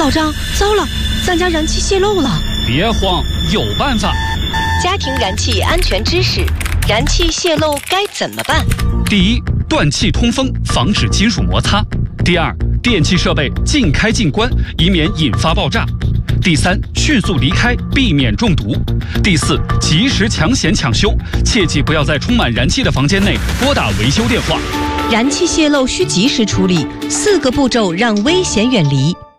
老张，糟了，咱家燃气泄漏了！ 别慌，有办法。 家庭燃气安全知识：燃气泄漏该怎么办？ 第一，断气通风，防止金属摩擦；第二，电气设备尽开尽关，以免引发爆炸；第三，迅速离开，避免中毒；第四，及时抢险抢修，切记不要在充满燃气的房间内拨打维修电话。 燃气泄漏需及时处理，4个步骤让危险远离。